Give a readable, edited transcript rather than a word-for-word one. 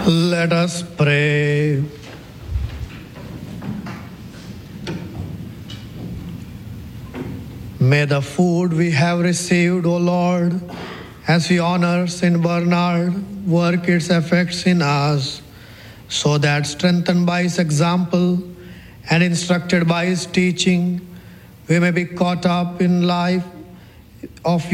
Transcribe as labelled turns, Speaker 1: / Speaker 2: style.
Speaker 1: Let us pray. May the food we have received, O Lord, as we honor St. Bernard, work its effects in us, so that strengthened by his example and instructed by his teaching, we may be caught up in life of